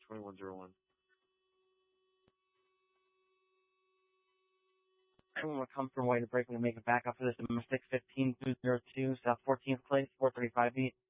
2101. Everyone will come from way to break and make a backup for this domestic 15202 South 14th Place, 435 beat.